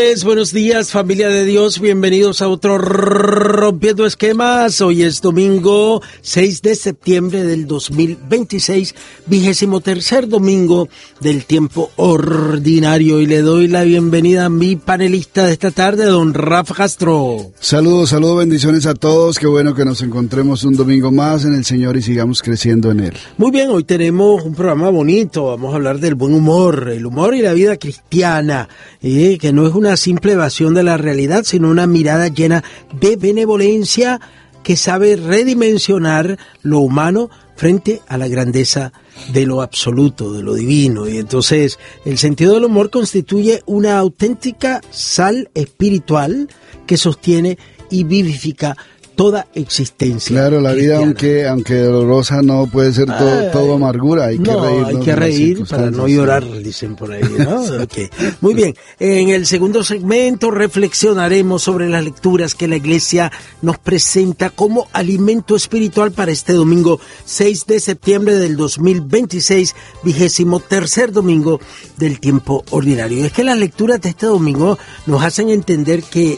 Buenos días, familia de Dios, bienvenidos a otro Rompiendo Esquemas. Hoy es domingo 6 de septiembre del 2026, 23º domingo del tiempo ordinario, y le doy la bienvenida a mi panelista de esta tarde, don Rafa Castro. Saludos, bendiciones a todos, qué bueno que nos encontremos un domingo más en el Señor y sigamos creciendo en Él. Muy bien, hoy tenemos un programa bonito, vamos a hablar del buen humor, el humor y la vida cristiana, que no es una simple evasión de la realidad, sino una mirada llena de benevolencia que sabe redimensionar lo humano frente a la grandeza de lo absoluto, de lo divino. Y entonces el sentido del humor constituye una auténtica sal espiritual que sostiene y vivifica toda existencia. Claro, la vida, aunque dolorosa, no puede ser todo amargura. Hay que reír para no llorar, dicen por ahí, ¿no? Okay. Muy bien. En el segundo segmento reflexionaremos sobre las lecturas que la Iglesia nos presenta como alimento espiritual para este domingo 6 de septiembre del 2026, 23º domingo del tiempo ordinario. Es que las lecturas de este domingo nos hacen entender que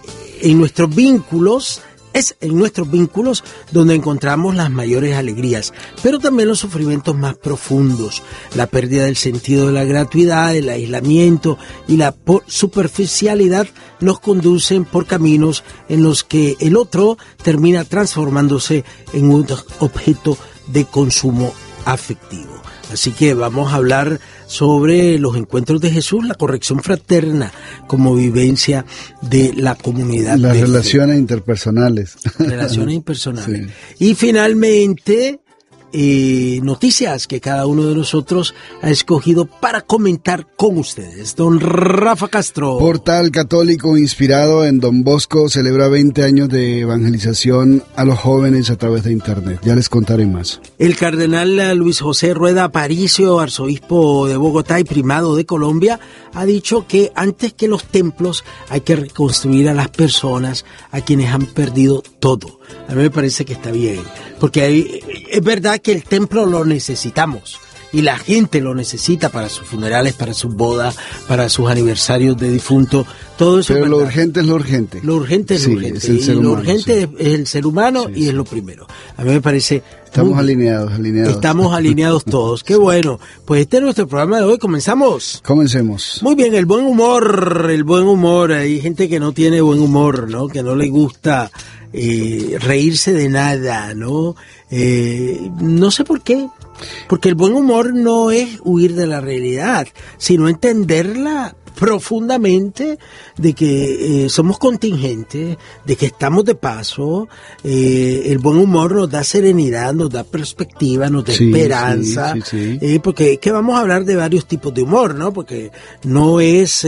es en nuestros vínculos donde encontramos las mayores alegrías, pero también los sufrimientos más profundos, la pérdida del sentido de la gratuidad, el aislamiento y la superficialidad nos conducen por caminos en los que el otro termina transformándose en un objeto de consumo afectivo. Así que vamos a hablar sobre los encuentros de Jesús, la corrección fraterna como vivencia de la comunidad. Las relaciones interpersonales. Relaciones interpersonales. Sí. Y finalmente, noticias que cada uno de nosotros ha escogido para comentar con ustedes. Don Rafa Castro. Portal Católico inspirado en Don Bosco celebra 20 años de evangelización a los jóvenes a través de Internet. Ya les contaré más. El cardenal Luis José Rueda Aparicio, arzobispo de Bogotá y primado de Colombia, ha dicho que antes que los templos hay que reconstruir a las personas, a quienes han perdido todo. A mí me parece que está bien, porque es verdad que el templo lo necesitamos y la gente lo necesita para sus funerales, para sus bodas, para sus aniversarios de difunto, todo eso. Pero lo urgente es lo urgente. Lo urgente es lo urgente. Es el ser humano, lo urgente es el ser humano y es lo primero. A mí me parece... Estamos alineados. Estamos alineados todos. Qué bueno. Pues este es nuestro programa de hoy. ¿Comenzamos? Comencemos. Muy bien, el buen humor. Hay gente que no tiene buen humor, ¿no? Que no le gusta reírse de nada, ¿no? No sé por qué. Porque el buen humor no es huir de la realidad, sino entenderla profundamente, de que somos contingentes, de que estamos de paso. El buen humor nos da serenidad, nos da perspectiva, nos da esperanza, porque es que vamos a hablar de varios tipos de humor, ¿no? Porque no es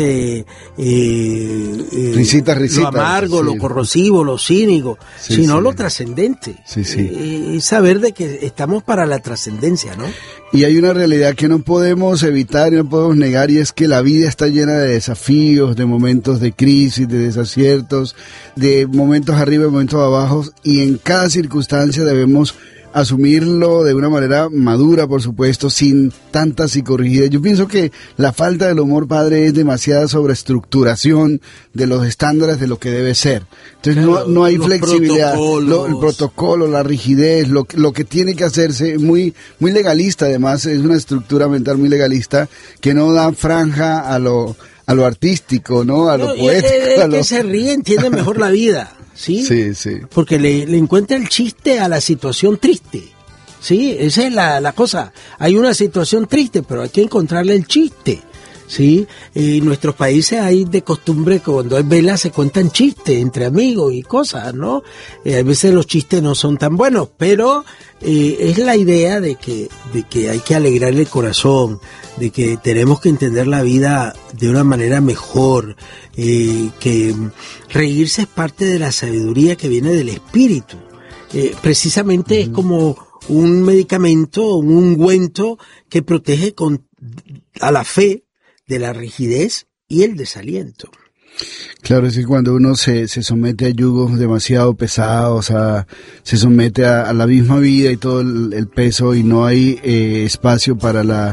risita, lo amargo, lo corrosivo, lo cínico, sino lo trascendente. Saber de que estamos para la trascendencia, ¿no? Y hay una realidad que no podemos evitar y no podemos negar, y es que la vida está llena de desafíos, de momentos de crisis, de desaciertos, de momentos arriba y momentos abajo, y en cada circunstancia debemos asumirlo de una manera madura, por supuesto, sin tanta psicorrigidez. Yo pienso que la falta del humor, padre, es demasiada sobreestructuración de los estándares de lo que debe ser. Entonces no hay flexibilidad, el protocolo, la rigidez, lo que tiene que hacerse, muy legalista. Además, es una estructura mental muy legalista que no da franja a lo artístico, ¿no? A lo poético. El que se ríe entiende mejor la vida. ¿Sí? Sí. Porque le encuentra el chiste a la situación triste. Sí, esa es la cosa. Hay una situación triste, pero hay que encontrarle el chiste. Sí, en nuestros países hay de costumbre que cuando hay velas se cuentan chistes entre amigos y cosas, ¿no? A veces los chistes no son tan buenos, pero es la idea de que hay que alegrarle el corazón, de que tenemos que entender la vida de una manera mejor, que reírse es parte de la sabiduría que viene del espíritu. Precisamente es como un medicamento, un ungüento que protege a la fe de la rigidez y el desaliento. Claro, es que cuando uno se somete a yugos demasiado pesados, se somete a la misma vida y todo el peso, y no hay espacio para la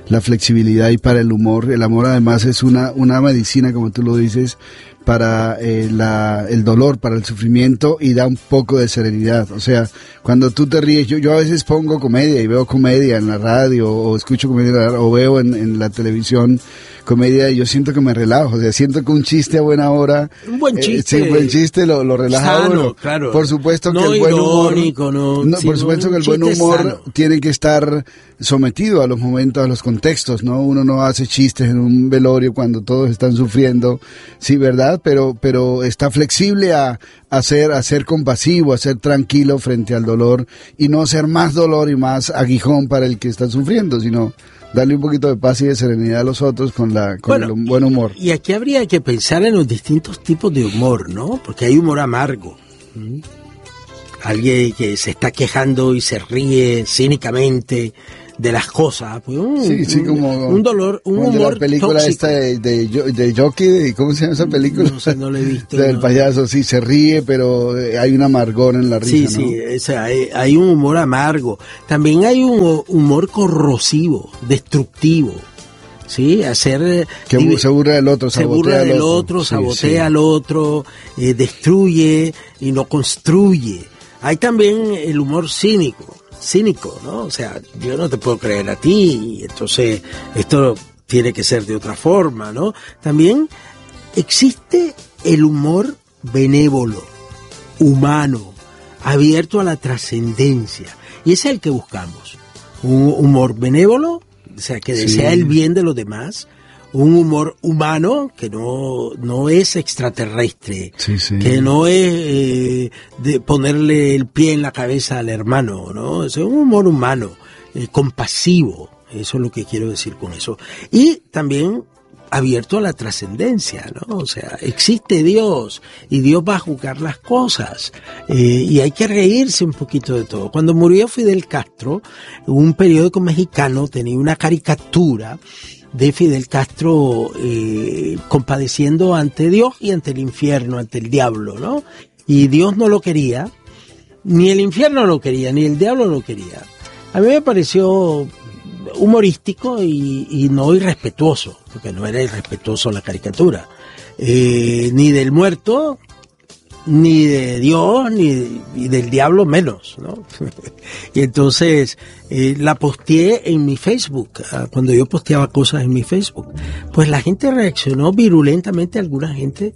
la flexibilidad y para el humor. El amor además es una medicina, como tú lo dices, para el dolor, para el sufrimiento, y da un poco de serenidad. O sea, cuando tú te ríes, yo a veces pongo comedia y veo comedia en la radio, o escucho comedia o veo en la televisión comedia, y yo siento que me relajo. O sea, siento que un chiste a buena hora, un buen chiste, sí, un buen chiste lo relaja a uno. Claro. Por supuesto no que el buen humor, por supuesto que el buen humor tiene que estar sometido a los momentos, a los contextos, ¿no? Uno no hace chistes en un velorio cuando todos están sufriendo, sí, ¿verdad? Pero está flexible a ser compasivo, a ser tranquilo frente al dolor, y no ser más dolor y más aguijón para el que está sufriendo, sino darle un poquito de paz y de serenidad a los otros con el buen humor. Y aquí habría que pensar en los distintos tipos de humor, ¿no? Porque hay humor amargo. Alguien que se está quejando y se ríe cínicamente de las cosas, pues como un dolor, un humor de la película tóxico. esta de Jockey, ¿cómo se llama esa película? No sé, no la he visto. Del payaso, sí, se ríe, pero hay un amargor en la risa, ¿no? Sí, o sea, hay un humor amargo. También hay un humor corrosivo, destructivo. Sí, que se burla del otro, sabotea al otro, destruye y no construye. Hay también el humor cínico, ¿no? O sea, yo no te puedo creer a ti, entonces esto tiene que ser de otra forma, ¿no? También existe el humor benévolo, humano, abierto a la trascendencia, y ese es el que buscamos. Un humor benévolo, o sea, que desea el bien de los demás. Un humor humano que no es extraterrestre, que no es de ponerle el pie en la cabeza al hermano, ¿no? Es un humor humano, compasivo, eso es lo que quiero decir con eso. Y también abierto a la trascendencia, ¿no? O sea, existe Dios y Dios va a juzgar las cosas, y hay que reírse un poquito de todo. Cuando murió Fidel Castro, un periódico mexicano tenía una caricatura de Fidel Castro compadeciendo ante Dios y ante el infierno, ante el diablo, ¿no? Y Dios no lo quería, ni el infierno lo quería, ni el diablo lo quería. A mí me pareció humorístico y no irrespetuoso, porque no era irrespetuoso la caricatura, ni del muerto, ni de Dios, ni del diablo menos, ¿no? Y entonces la posteé en mi Facebook, cuando yo posteaba cosas en mi Facebook, pues la gente reaccionó virulentamente, alguna gente,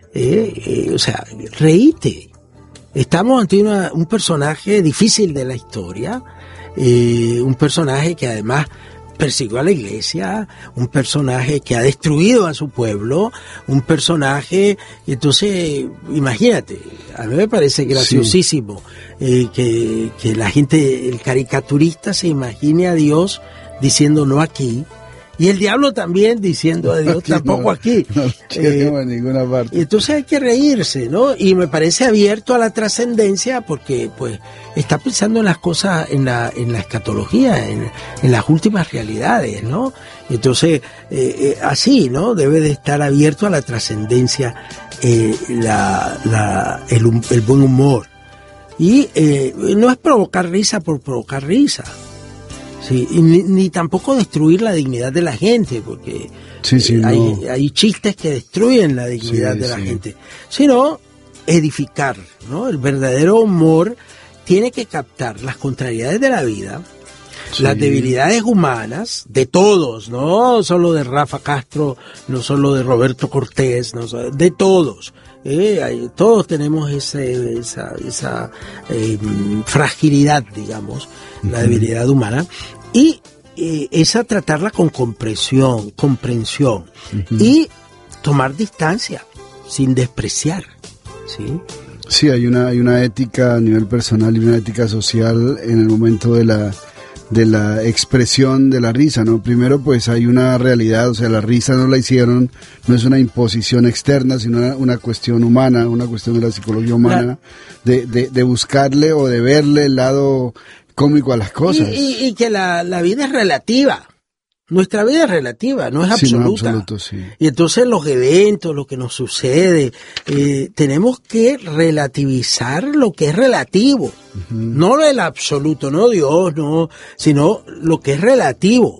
o sea, reíte. Estamos ante un personaje difícil de la historia, un personaje que además persiguió a la iglesia, un personaje que ha destruido a su pueblo, un personaje, entonces, imagínate, a mí me parece graciosísimo que la gente, el caricaturista se imagine a Dios diciendo no aquí, y el diablo también diciendo a Dios tampoco aquí. No en ninguna parte. Y entonces hay que reírse, ¿no? Y me parece abierto a la trascendencia porque, pues, está pensando en las cosas, en la escatología, en las últimas realidades, ¿no? Entonces, así, ¿no? Debe de estar abierto a la trascendencia, el buen humor. Y no es provocar risa por provocar risa. Sí, ni tampoco destruir la dignidad de la gente, porque hay chistes que destruyen la dignidad de la gente, sino edificar, ¿no? El verdadero humor tiene que captar las contrariedades de la vida, las debilidades humanas de todos, no solo de Rafa Castro, no solo de Roberto Cortés, no solo, de todos. Todos tenemos esa fragilidad, digamos, la debilidad humana, y esa tratarla con comprensión, y tomar distancia sin despreciar, ¿sí? Sí, hay una ética a nivel personal y una ética social en el momento de la expresión de la risa, ¿no? Primero, pues hay una realidad, o sea, la risa no la hicieron, no es una imposición externa, sino una cuestión humana, una cuestión de la psicología humana, de buscarle o de verle el lado cómico a las cosas. Y que la vida es relativa. Nuestra vida es relativa, no es absoluta. No es absoluto, sí. Y entonces los eventos, lo que nos sucede, tenemos que relativizar lo que es relativo. No el absoluto, no Dios, no, sino lo que es relativo.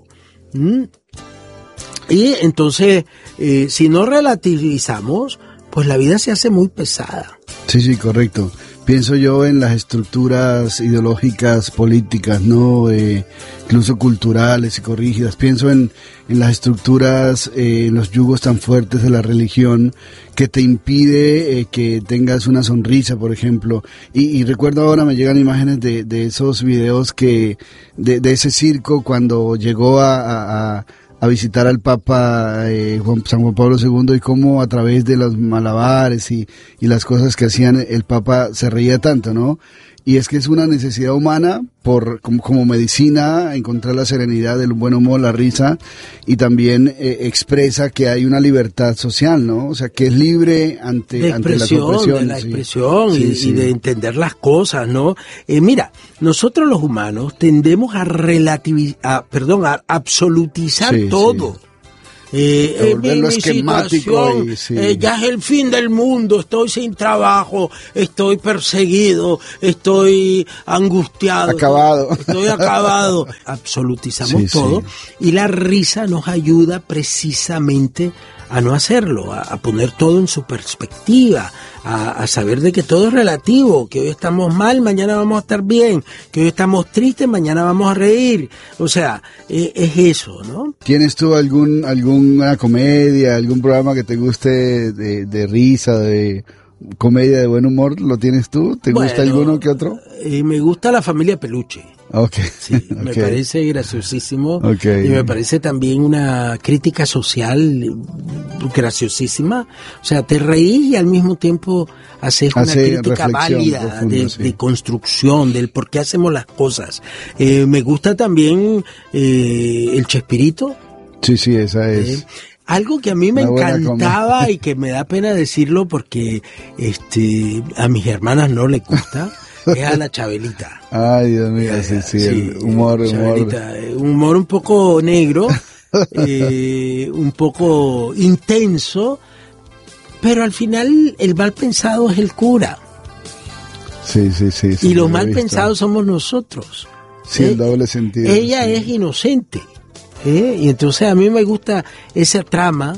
Y entonces, si no relativizamos, pues la vida se hace muy pesada. Sí, correcto. Pienso yo en las estructuras ideológicas, políticas, ¿no? Incluso culturales y corrígidas. Pienso en las estructuras, en los yugos tan fuertes de la religión que te impide que tengas una sonrisa, por ejemplo. Y recuerdo ahora, me llegan imágenes de esos videos de ese circo cuando llegó a visitar al Papa San Juan Pablo II, y cómo a través de los malabares y las cosas que hacían el Papa se reía tanto, ¿no? Y es que es una necesidad humana como medicina, encontrar la serenidad, el buen humor, la risa, y también expresa que hay una libertad social, ¿no? O sea, que es libre ante la opresión. De la expresión y de entender las cosas, ¿no? Mira, nosotros los humanos tendemos a absolutizar todo. Sí. Volverlo esquemático ya es el fin del mundo, estoy sin trabajo, estoy perseguido, estoy angustiado, estoy acabado. Absolutizamos todo y la risa nos ayuda precisamente a no hacerlo, a poner todo en su perspectiva, a saber de que todo es relativo, que hoy estamos mal, mañana vamos a estar bien, que hoy estamos tristes, mañana vamos a reír. O sea, es eso, ¿no? ¿Tienes tú alguna comedia, algún programa que te guste de risa, de comedia, de buen humor? ¿Lo tienes tú? ¿Te gusta alguno que otro? Me gusta La Familia Peluche. Okay. Sí, me parece graciosísimo. Okay. Y me parece también una crítica social graciosísima. O sea, te reís y al mismo tiempo haces una crítica válida de construcción, del por qué hacemos las cosas. Me gusta también el Chespirito. Sí, esa es. Algo que a mí me encantaba y que me da pena decirlo porque a mis hermanas no les gusta. Es a la Chabelita. Ay, Dios mío, sí, el humor. Un humor un poco negro, un poco intenso, pero al final el mal pensado es el cura. Sí. Y los mal pensados somos nosotros. Sí, el doble sentido. Ella es inocente. Y entonces a mí me gusta esa trama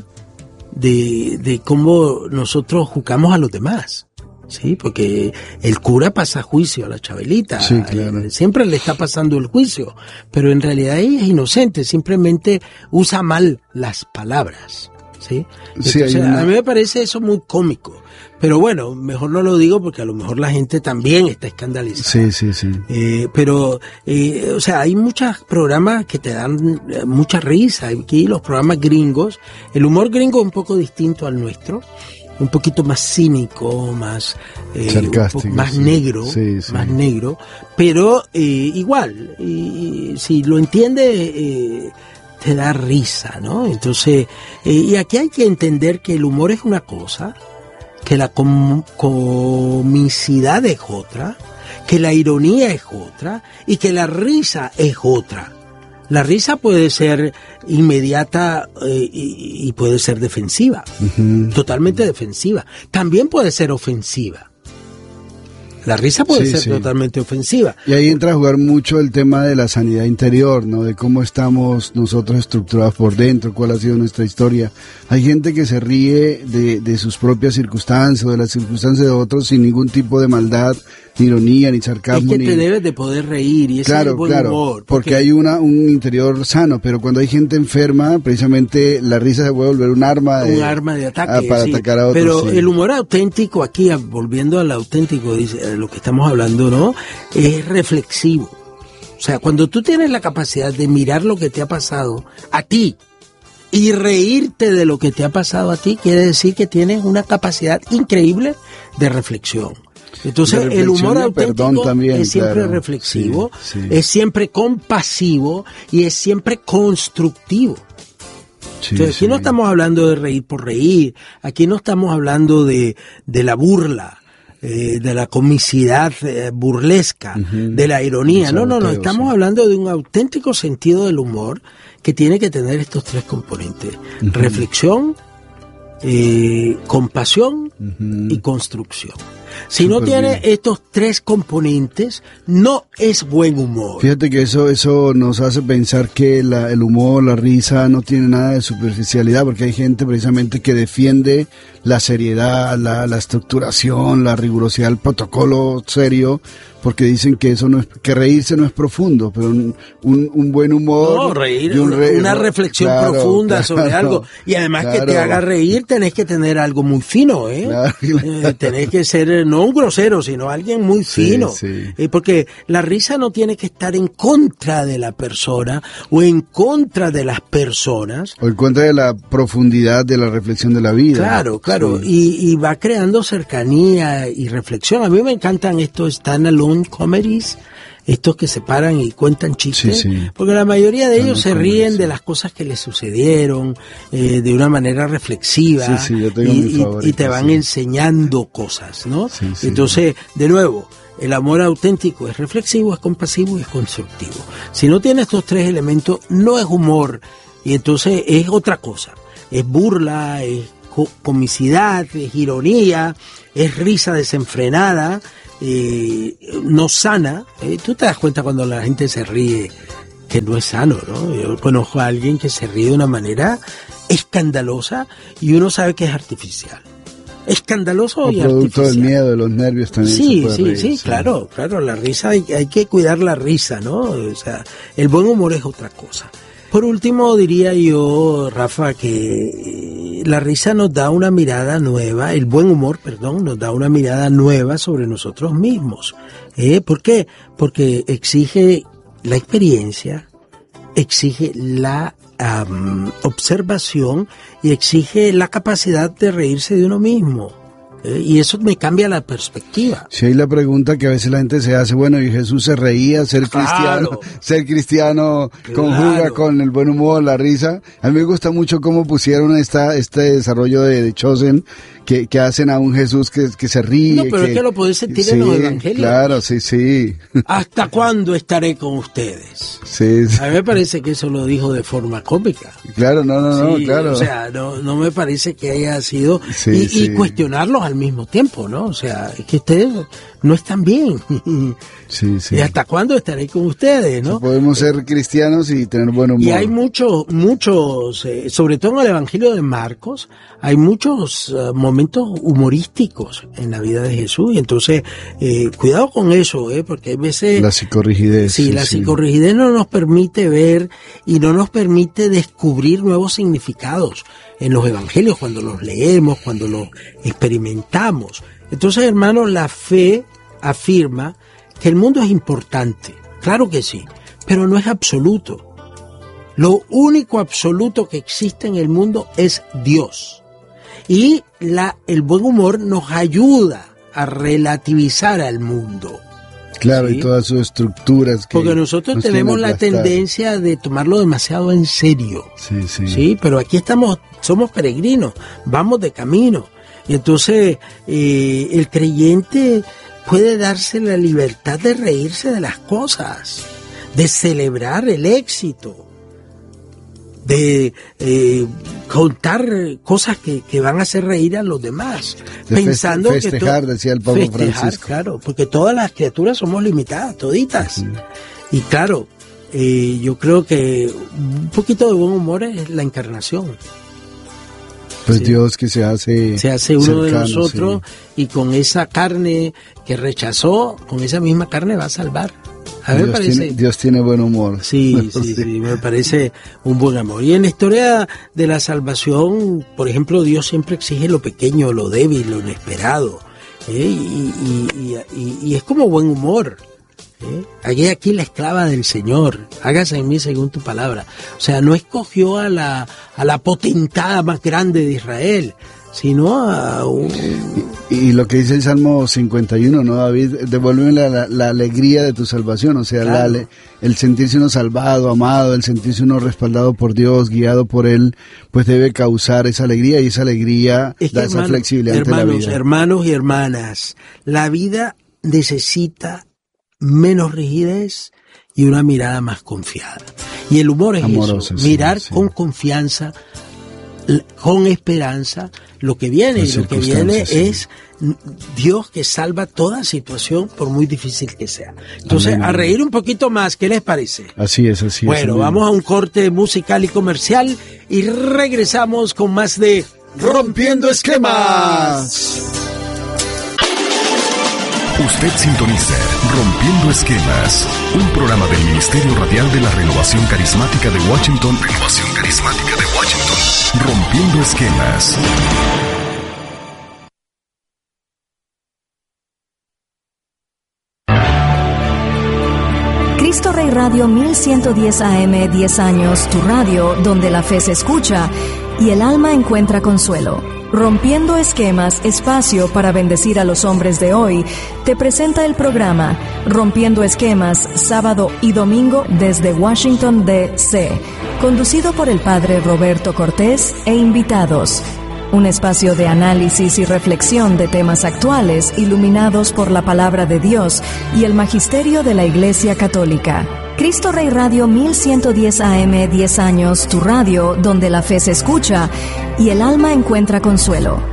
de cómo nosotros juzgamos a los demás. Sí, porque el cura pasa juicio a la Chabelita. Sí, claro. Siempre le está pasando el juicio, pero en realidad ella es inocente, simplemente usa mal las palabras. ¿Sí? Entonces, a mí me parece eso muy cómico. Pero bueno, mejor no lo digo porque a lo mejor la gente también está escandalizada. Sí. Pero, o sea, hay muchos programas que te dan mucha risa. Aquí los programas gringos, el humor gringo es un poco distinto al nuestro. Un poquito más cínico, más sarcástico, más negro, más negro, pero igual, si lo entiende, te da risa, ¿no? Entonces, y aquí hay que entender que el humor es una cosa, que la comicidad es otra, que la ironía es otra y que la risa es otra. La risa puede ser inmediata y puede ser defensiva, totalmente defensiva. También puede ser ofensiva. La risa puede ser totalmente ofensiva. Y ahí entra a jugar mucho el tema de la sanidad interior, ¿no? De cómo estamos nosotros estructurados por dentro, cuál ha sido nuestra historia. Hay gente que se ríe de sus propias circunstancias o de las circunstancias de otros sin ningún tipo de maldad, ni ironía, ni sarcasmo. Es que te debes de poder reír y ese es el buen humor. Porque hay un interior sano, pero cuando hay gente enferma, precisamente la risa se puede volver un arma de ataque. Para atacar a otros. Pero el humor auténtico aquí, volviendo al auténtico, dice lo que estamos hablando, ¿no? Es reflexivo. O sea, cuando tú tienes la capacidad de mirar lo que te ha pasado a ti y reírte de lo que te ha pasado a ti, quiere decir que tienes una capacidad increíble de reflexión. Entonces el humor auténtico también, es siempre reflexivo, es siempre compasivo y es siempre constructivo. Entonces, aquí no estamos hablando de reír por reír, aquí no estamos hablando de la burla, de la comicidad burlesca, de la ironía. No, estamos hablando de un auténtico sentido del humor que tiene que tener estos tres componentes: reflexión, compasión y construcción. Si no tiene estos tres componentes, no es buen humor. Fíjate que eso nos hace pensar que el humor, la risa no tiene nada de superficialidad, porque hay gente precisamente que defiende la seriedad, la estructuración, la rigurosidad, el protocolo serio, porque dicen que eso no es, que reírse no es profundo, pero un buen humor, no, reír, una reflexión profunda sobre algo, y además que te haga reír tenés que tener algo muy fino, tenés que ser no un grosero, sino alguien muy fino, porque la risa no tiene que estar en contra de la persona o en contra de las personas, o en contra de la profundidad de la reflexión de la vida. Claro, y va creando cercanía y reflexión. A mí me encantan estos stand-alone comedies, estos que se paran y cuentan chistes, porque la mayoría de ellos se ríen de las cosas que les sucedieron de una manera reflexiva, yo tengo mi favorito, y te van enseñando cosas, ¿no? Entonces, de nuevo, el amor auténtico es reflexivo, es compasivo y es constructivo. Si no tiene estos tres elementos, no es humor, y entonces es otra cosa, es burla, es comicidad, es ironía, es risa desenfrenada, no sana. Tú te das cuenta cuando la gente se ríe que no es sano, ¿no? Yo conozco a alguien que se ríe de una manera escandalosa y uno sabe que es artificial. Escandaloso y artificial. Producto del miedo, de los nervios también. Sí, claro, la risa, hay que cuidar la risa, ¿no? O sea, el buen humor es otra cosa. Por último, diría yo, Rafa, que la risa nos da una mirada nueva, el buen humor, nos da una mirada nueva sobre nosotros mismos. ¿Por qué? Porque exige la experiencia, exige la observación y exige la capacidad de reírse de uno mismo. Y eso me cambia la perspectiva. Sí, hay la pregunta que a veces la gente se hace, bueno, y Jesús se reía, ser cristiano conjuga con el buen humor, la risa. A mí me gusta mucho cómo pusieron este desarrollo de Chosen, que hacen a un Jesús que se ríe. No, pero es que lo podés sentir en los evangelios. Claro, sí. ¿Hasta cuándo estaré con ustedes? Sí. A mí me parece que eso lo dijo de forma cómica. Claro, no, claro. O sea, no me parece que haya sido... y cuestionarlos al mismo tiempo, ¿no? O sea, es que ustedes no están bien. Sí. ¿Y hasta cuándo estaré con ustedes, no? Podemos ser cristianos y tener buen humor. Y hay muchos, sobre todo en el Evangelio de Marcos, hay muchos momentos humorísticos en la vida de Jesús. Y entonces, cuidado con eso, porque hay veces... La psicorrigidez. Sí, la psicorrigidez no nos permite ver y no nos permite descubrir nuevos significados en los evangelios cuando los leemos, cuando los experimentamos. Entonces, hermanos, la fe afirma que el mundo es importante, claro que sí, pero no es absoluto. Lo único absoluto que existe en el mundo es Dios. Y el buen humor nos ayuda a relativizar al mundo. Claro, ¿sí? Y todas sus estructuras. Porque nosotros tenemos la tendencia de tomarlo demasiado en serio. Sí, pero aquí somos peregrinos, vamos de camino. Y entonces el creyente puede darse la libertad de reírse de las cosas, de celebrar el éxito, de contar cosas que van a hacer reír a los demás, pensando festejar, decía el Papa Francisco. Claro, porque todas las criaturas somos limitadas, toditas. Sí. Y claro, yo creo que un poquito de buen humor es la encarnación. Pues sí. Dios que se hace uno cercano, de nosotros, y con esa carne que rechazó, con esa misma carne va a salvar. A mí me parece, Dios tiene buen humor. Sí, me parece un buen amor. Y en la historia de la salvación, por ejemplo, Dios siempre exige lo pequeño, lo débil, lo inesperado. Y es como buen humor. Aquí la esclava del Señor, hágase en mí según tu palabra. O sea, no escogió a la potentada más grande de Israel, sino a un... Y lo que dice el Salmo 51, ¿no, David? Devuélveme la alegría de tu salvación, o sea, claro. El sentirse uno salvado, amado, el sentirse uno respaldado por Dios, guiado por Él, pues debe causar esa alegría, y esa alegría da esa flexibilidad ante la vida. Hermanos y hermanas, la vida necesita menos rigidez y una mirada más confiada. Y el humor es amoroso, eso, mirar con confianza con esperanza lo que viene. Y lo que viene es Dios que salva toda situación por muy difícil que sea. Entonces, a reír un poquito más, ¿qué les parece? Así es, así es. Bueno, vamos a un corte musical y comercial y regresamos con más de Rompiendo Esquemas. Usted sintoniza Rompiendo Esquemas, un programa del Ministerio Radial de la Renovación Carismática de Washington. Rompiendo Esquemas. Cristo Rey Radio 1110 AM, 10 años, tu radio donde la fe se escucha y el alma encuentra consuelo. Rompiendo Esquemas, espacio para bendecir a los hombres de hoy, te presenta el programa Rompiendo Esquemas, sábado y domingo desde Washington, D.C., conducido por el Padre Roberto Cortés e invitados. Un espacio de análisis y reflexión de temas actuales iluminados por la palabra de Dios y el magisterio de la Iglesia Católica. Cristo Rey Radio 1110 AM, 10 años, tu radio donde la fe se escucha y el alma encuentra consuelo.